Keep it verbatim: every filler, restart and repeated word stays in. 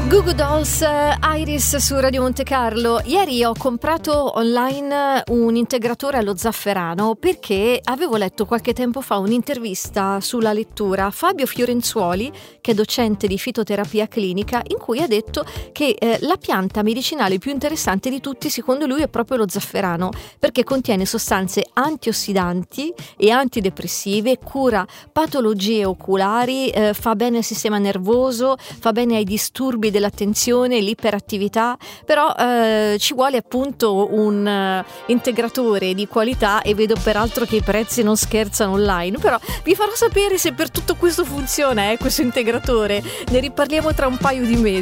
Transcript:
Goo Goo Dolls, Iris su Radio Monte Carlo. Ieri ho comprato online un integratore allo zafferano perché avevo letto qualche tempo fa un'intervista sulla lettura a Fabio Fiorenzuoli, che è docente di fitoterapia clinica, in cui ha detto che eh, la pianta medicinale più interessante di tutti secondo lui è proprio lo zafferano, perché contiene sostanze antiossidanti e antidepressive, cura patologie oculari, eh, fa bene al sistema nervoso, fa bene ai disturbi dell'attenzione, l'iperattività, però eh, ci vuole appunto un uh, integratore di qualità, e vedo peraltro che i prezzi non scherzano online, però vi farò sapere se per tutto questo funziona eh, questo integratore, ne riparliamo tra un paio di mesi.